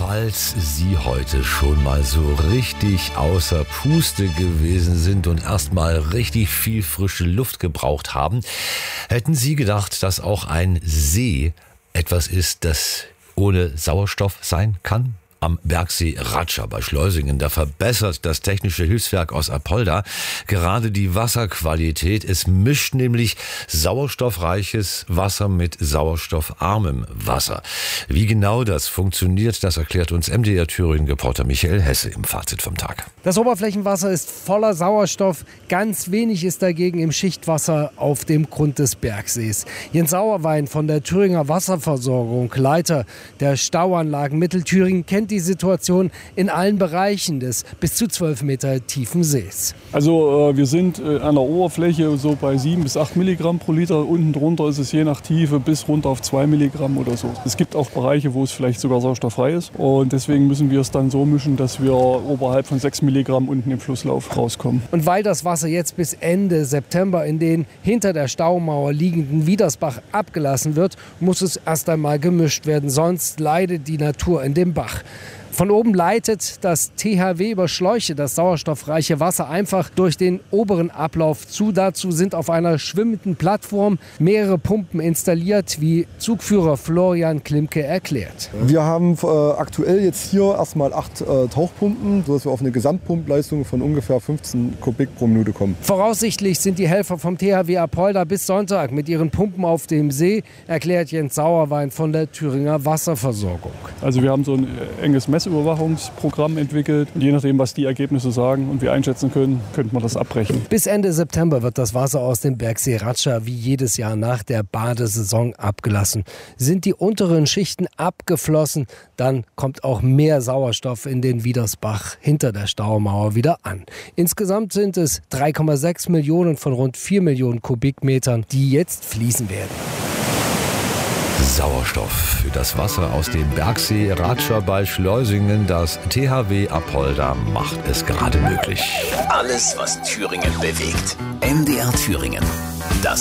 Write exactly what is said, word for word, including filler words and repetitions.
Falls Sie heute schon mal so richtig außer Puste gewesen sind und erstmal richtig viel frische Luft gebraucht haben, hätten Sie gedacht, dass auch ein See etwas ist, das ohne Sauerstoff sein kann? Am Bergsee Ratscha bei Schleusingen, da verbessert das Technische Hilfswerk aus Apolda gerade die Wasserqualität. Es mischt nämlich sauerstoffreiches Wasser mit sauerstoffarmem Wasser. Wie genau das funktioniert, das erklärt uns M D R Thüringen-Reporter Michael Hesse im Fazit vom Tag. Das Oberflächenwasser ist voller Sauerstoff. Ganz wenig ist dagegen im Schichtwasser auf dem Grund des Bergsees. Jens Sauerwein von der Thüringer Wasserversorgung, Leiter der Stauanlagen Mittelthüringen, kennt die Situation in allen Bereichen des bis zu zwölf Meter tiefen Sees. Also äh, wir sind äh, an der Oberfläche so bei sieben bis acht Milligramm pro Liter. Unten drunter ist es je nach Tiefe bis runter auf zwei Milligramm oder so. Es gibt auch Bereiche, wo es vielleicht sogar sauerstofffrei ist. Und deswegen müssen wir es dann so mischen, dass wir oberhalb von sechs Milligramm unten im Flusslauf rauskommen. Und weil das Wasser jetzt bis Ende September in den hinter der Staumauer liegenden Wiedersbach abgelassen wird, muss es erst einmal gemischt werden. Sonst leidet die Natur in dem Bach. Von oben leitet das T H W über Schläuche das sauerstoffreiche Wasser einfach durch den oberen Ablauf zu. Dazu sind auf einer schwimmenden Plattform mehrere Pumpen installiert, wie Zugführer Florian Klimke erklärt. Wir haben äh, aktuell jetzt hier erstmal acht äh, Tauchpumpen, sodass wir auf eine Gesamtpumpleistung von ungefähr fünfzehn Kubik pro Minute kommen. Voraussichtlich sind die Helfer vom T H W Apolda bis Sonntag mit ihren Pumpen auf dem See, erklärt Jens Sauerwein von der Thüringer Wasserversorgung. Also wir haben so ein enges Messer Überwachungsprogramm entwickelt. Und je nachdem, was die Ergebnisse sagen und wir einschätzen können, könnte man das abbrechen. Bis Ende September wird das Wasser aus dem Bergsee Ratscha wie jedes Jahr nach der Badesaison abgelassen. Sind die unteren Schichten abgeflossen, dann kommt auch mehr Sauerstoff in den Wiedersbach hinter der Staumauer wieder an. Insgesamt sind es drei Komma sechs Millionen von rund vier Millionen Kubikmetern, die jetzt fließen werden. Sauerstoff für das Wasser aus dem Bergsee Ratscha bei Schleusingen. Das T H W Apolda macht es gerade möglich. Alles, was Thüringen bewegt. M D R Thüringen. Das